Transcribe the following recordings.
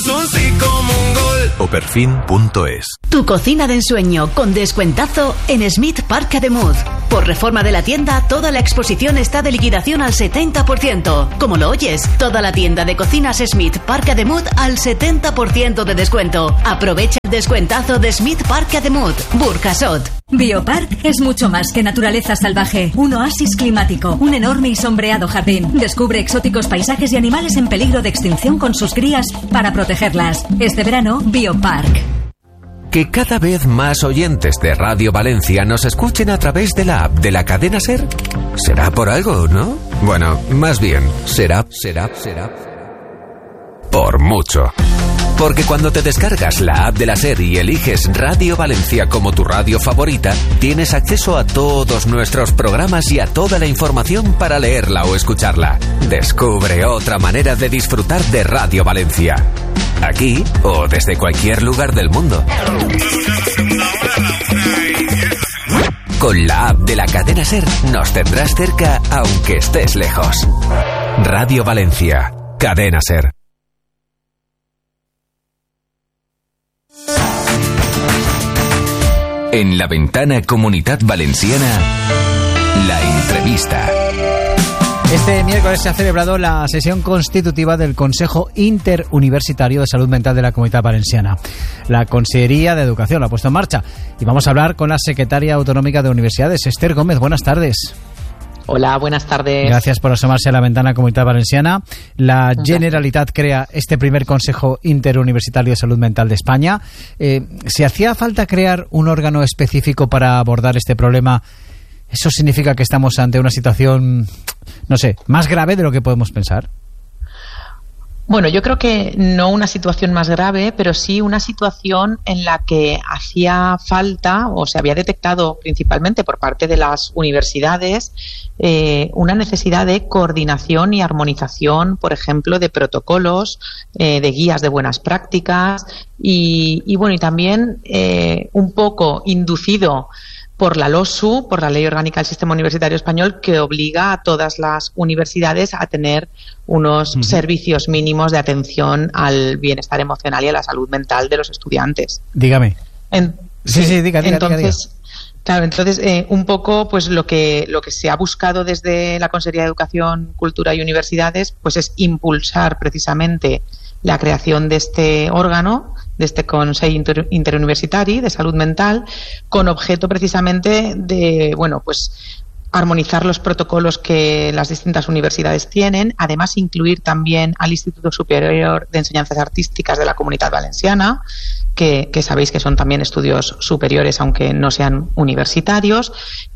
es un sí como un gol. Operfin.es. Tu cocina de ensueño con descuentazo en Smith Parc Ademuz. Por reforma de la tienda, toda la exposición está de liquidación al 70%. Como lo oyes, toda la tienda de cocinas Smith Parc Ademuz al 70% de descuento. Aprovecha el descuentazo de Smith Parc Ademuz, Burjasot. Biopark es mucho más que naturaleza salvaje. Un oasis climático, un enorme y sombreado jardín. Descubre exóticos paisajes y animales en peligro de extinción con sus crías para protegerlas. Este verano, Biopark. Que cada vez más oyentes de Radio Valencia nos escuchen a través de la app de la cadena SER. ¿Será por algo, no? Bueno, más bien, será por mucho. Porque cuando te descargas la app de la SER y eliges Radio Valencia como tu radio favorita, tienes acceso a todos nuestros programas y a toda la información para leerla o escucharla. Descubre otra manera de disfrutar de Radio Valencia. Aquí o desde cualquier lugar del mundo. Con la app de la cadena SER nos tendrás cerca aunque estés lejos. Radio Valencia, cadena SER. En la ventana Comunitat Valenciana, la entrevista. Este miércoles se ha celebrado la sesión constitutiva del Consejo Interuniversitario de Salud Mental de la Comunitat Valenciana. La Consellería de Educación lo ha puesto en marcha y vamos a hablar con la secretaria autonómica de Universidades, Esther Gómez. Buenas tardes. Hola, buenas tardes. Gracias por asomarse a la ventana Comunitat Valenciana. La Generalitat crea este primer Consejo Interuniversitario de Salud Mental de España. Si hacía falta crear un órgano específico para abordar este problema, ¿eso significa que estamos ante una situación, no sé, más grave de lo que podemos pensar? Bueno, yo creo que no una situación más grave, pero sí una situación en la que hacía falta, o se había detectado principalmente por parte de las universidades, una necesidad de coordinación y armonización, por ejemplo, de protocolos, de guías de buenas prácticas y bueno, y también un poco inducido por la LOSU, por la Ley Orgánica del Sistema Universitario Español, que obliga a todas las universidades a tener unos servicios mínimos de atención al bienestar emocional y a la salud mental de los estudiantes. Dígame. Diga. Claro, entonces un poco pues lo que se ha buscado desde la Consellería de Educación, Cultura y Universidades pues es impulsar precisamente la creación de este órgano, de este Consell Interuniversitari de Salud Mental, con objeto precisamente de, bueno, pues armonizar los protocolos que las distintas universidades tienen, además incluir también al Instituto Superior de Enseñanzas Artísticas de la Comunitat Valenciana, que sabéis que son también estudios superiores aunque no sean universitarios,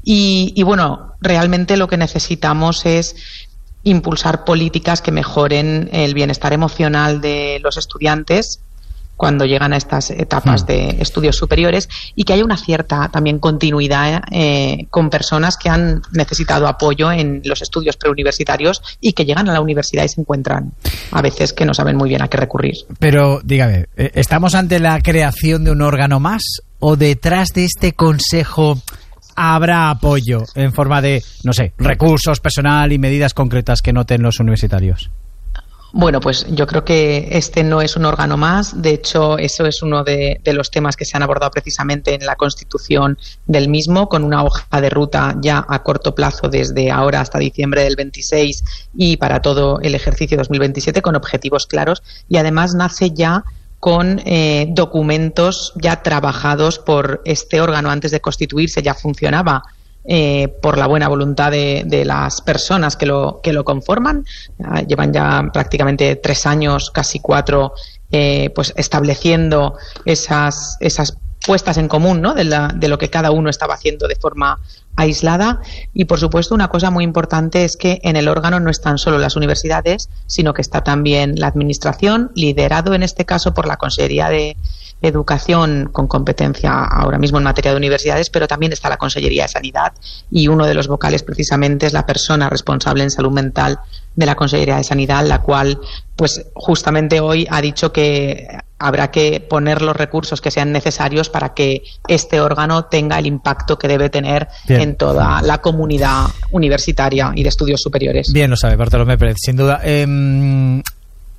y bueno, realmente lo que necesitamos es impulsar políticas que mejoren el bienestar emocional de los estudiantes cuando llegan a estas etapas de estudios superiores y que haya una cierta también continuidad con personas que han necesitado apoyo en los estudios preuniversitarios y que llegan a la universidad y se encuentran a veces que no saben muy bien a qué recurrir. Pero dígame, ¿estamos ante la creación de un órgano más o detrás de este consejo habrá apoyo en forma de, no sé, recursos, personal y medidas concretas que noten los universitarios? Bueno, pues yo creo que este no es un órgano más. De hecho, eso es uno de los temas que se han abordado precisamente en la constitución del mismo, con una hoja de ruta ya a corto plazo desde ahora hasta diciembre del 26 y para todo el ejercicio 2027 con objetivos claros, y además nace ya con documentos ya trabajados por este órgano. Antes de constituirse ya funcionaba por la buena voluntad de las personas que lo conforman. Llevan ya prácticamente 3 años, casi 4, pues estableciendo esas puestas en común, ¿no?, de lo que cada uno estaba haciendo de forma aislada. Y por supuesto una cosa muy importante es que en el órgano no están solo las universidades, sino que está también la administración, liderado en este caso por la Consellería de Educación, con competencia ahora mismo en materia de universidades, pero también está la Consellería de Sanidad, y uno de los vocales precisamente es la persona responsable en salud mental de la Consellería de Sanidad, la cual pues justamente hoy ha dicho que habrá que poner los recursos que sean necesarios para que este órgano tenga el impacto que debe tener en toda la comunidad universitaria y de estudios superiores. Bien lo sabe Bartolomé Pérez, sin duda.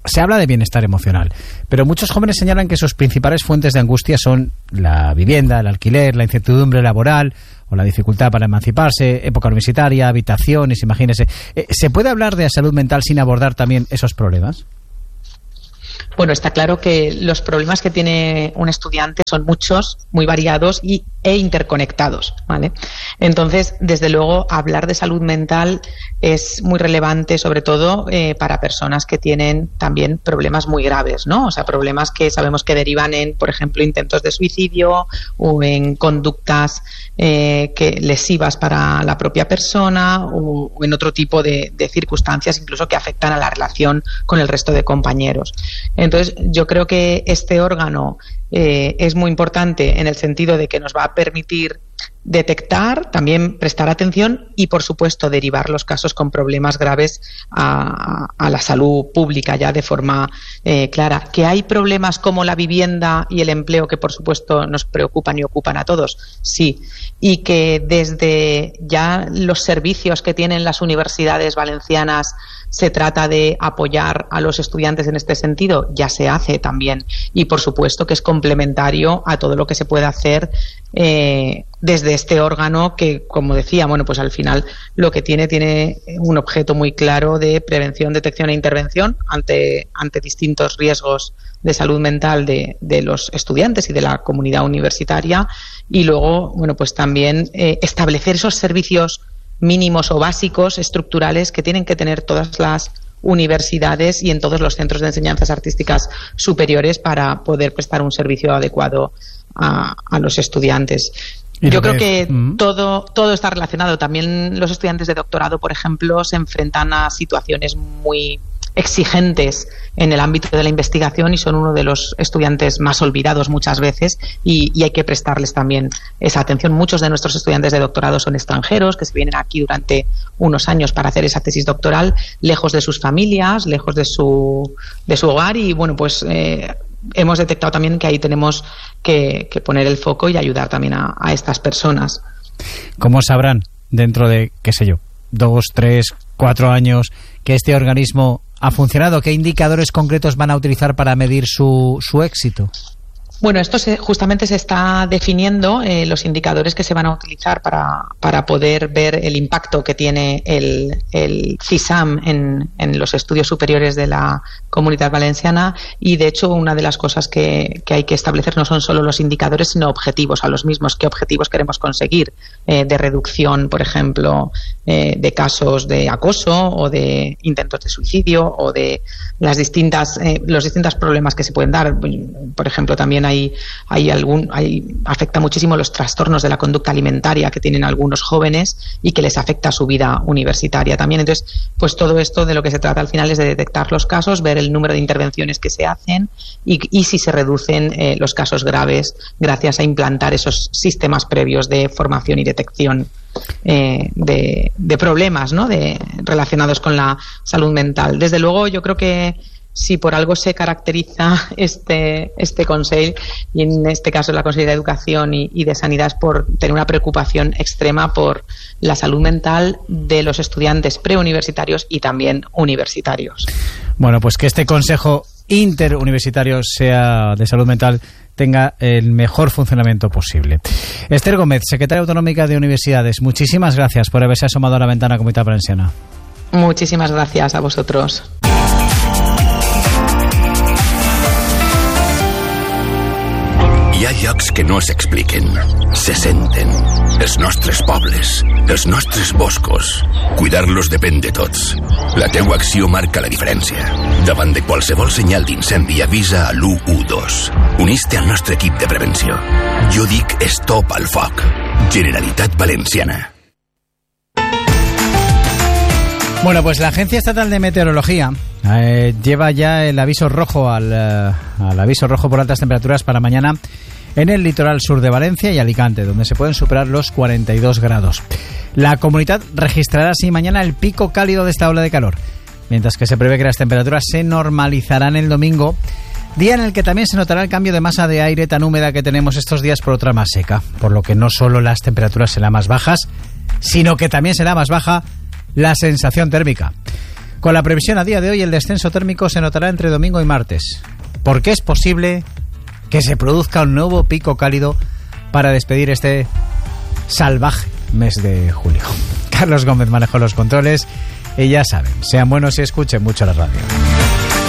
Se habla de bienestar emocional, pero muchos jóvenes señalan que sus principales fuentes de angustia son la vivienda, el alquiler, la incertidumbre laboral o la dificultad para emanciparse, época universitaria, habitaciones, imagínese. ¿Se puede hablar de salud mental sin abordar también esos problemas? Bueno, está claro que los problemas que tiene un estudiante son muchos, muy variados e interconectados, ¿vale? Entonces, desde luego, hablar de salud mental es muy relevante, sobre todo para personas que tienen también problemas muy graves, ¿no? O sea, problemas que sabemos que derivan en, por ejemplo, intentos de suicidio o en conductas lesivas para la propia persona o en otro tipo de circunstancias, incluso que afectan a la relación con el resto de compañeros. Entonces, yo creo que este órgano es muy importante en el sentido de que nos va a permitir detectar, también prestar atención y, por supuesto, derivar los casos con problemas graves a la salud pública ya de forma clara. Que hay problemas como la vivienda y el empleo que, por supuesto, nos preocupan y ocupan a todos, sí. Y que desde ya los servicios que tienen las universidades valencianas se trata de apoyar a los estudiantes en este sentido, ya se hace también. Y, por supuesto, que es complementario a todo lo que se puede hacer desde este órgano que, como decía, bueno, pues al final lo que tiene un objeto muy claro de prevención, detección e intervención ante distintos riesgos de salud mental de los estudiantes y de la comunidad universitaria, y luego, bueno, pues también establecer esos servicios mínimos o básicos estructurales que tienen que tener todas las universidades y en todos los centros de enseñanzas artísticas superiores para poder prestar un servicio adecuado a los estudiantes. Yo creo que todo está relacionado. También los estudiantes de doctorado, por ejemplo, se enfrentan a situaciones muy exigentes en el ámbito de la investigación y son uno de los estudiantes más olvidados muchas veces y hay que prestarles también esa atención. Muchos de nuestros estudiantes de doctorado son extranjeros que se vienen aquí durante unos años para hacer esa tesis doctoral, lejos de sus familias, lejos de su hogar, y bueno, pues hemos detectado también que ahí tenemos que poner el foco y ayudar también a estas personas. ¿Cómo sabrán dentro de, qué sé yo, 2, 3, 4 años que este organismo ha funcionado? ¿Qué indicadores concretos van a utilizar para medir su éxito? Bueno, esto justamente se está definiendo los indicadores que se van a utilizar para poder ver el impacto que tiene el CISAM en los estudios superiores de la Comunidad Valenciana, y de hecho una de las cosas que hay que establecer no son solo los indicadores sino objetivos a los mismos. ¿Qué objetivos queremos conseguir de reducción, por ejemplo, de casos de acoso o de intentos de suicidio o de los distintos problemas que se pueden dar? Por ejemplo, también afecta muchísimo los trastornos de la conducta alimentaria que tienen algunos jóvenes y que les afecta a su vida universitaria también. Entonces, pues todo esto de lo que se trata al final es de detectar los casos, ver el número de intervenciones que se hacen y si se reducen los casos graves gracias a implantar esos sistemas previos de formación y detección de problemas, ¿no?, relacionados con la salud mental. Desde luego, yo creo que si por algo se caracteriza este Consell, y en este caso la Consejería de Educación y de Sanidad, es por tener una preocupación extrema por la salud mental de los estudiantes preuniversitarios y también universitarios. Bueno, pues que este Consejo Interuniversitario sea de salud mental tenga el mejor funcionamiento posible. Esther Gómez, secretaria autonómica de Universidades, muchísimas gracias por haberse asomado a la ventana Comunitat Valenciana. Muchísimas gracias a vosotros. Hi ha llocs que no s'expliquen, se senten. Els nostres pobles, els nostres boscos. Cuidar-los depèn de tots. La teua acció marca la diferència. Davant de qualsevol senyal d'incendi, avisa a l'112. Unís-te al nostre equip de prevenció. Jo dic stop al foc. Generalitat Valenciana. Bueno, pues la Agencia Estatal de Meteorología lleva ya el aviso rojo al aviso rojo por altas temperaturas para mañana en el litoral sur de Valencia y Alicante, donde se pueden superar los 42 grados. La comunidad registrará así mañana el pico cálido de esta ola de calor, mientras que se prevé que las temperaturas se normalizarán el domingo, día en el que también se notará el cambio de masa de aire tan húmeda que tenemos estos días por otra más seca, por lo que no solo las temperaturas serán más bajas, sino que también será más baja la sensación térmica. Con la previsión a día de hoy, el descenso térmico se notará entre domingo y martes, porque es posible que se produzca un nuevo pico cálido para despedir este salvaje mes de julio. Carlos Gómez manejó los controles y ya saben, sean buenos y escuchen mucho la radio.